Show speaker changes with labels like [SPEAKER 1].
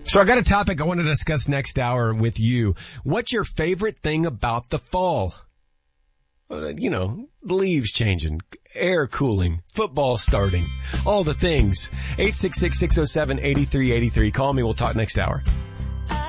[SPEAKER 1] So I got a topic I want to discuss next hour with you. What's your favorite thing about the fall? You know, the leaves changing, air cooling, football starting, all the things. 866-607-8383. Call me. We'll talk next hour.